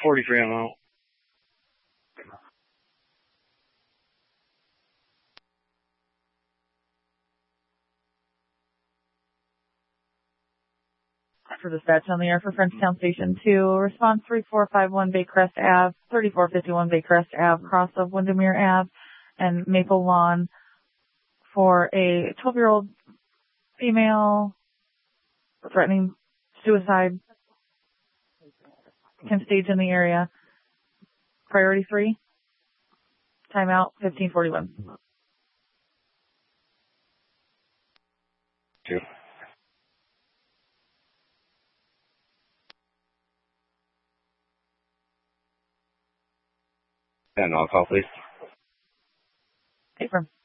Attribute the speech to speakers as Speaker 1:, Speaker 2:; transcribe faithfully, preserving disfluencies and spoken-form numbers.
Speaker 1: forty-three on out.
Speaker 2: For dispatch on the air for Frenchtown Station two, response three four five one Baycrest Ave, thirty-four fifty-one Baycrest Ave, cross of Windermere Ave and Maple Lawn for a twelve-year-old female threatening suicide. Can stage in the area. Priority three. Timeout fifteen forty-one.
Speaker 1: Two. And I'll call, please.
Speaker 2: Affirm.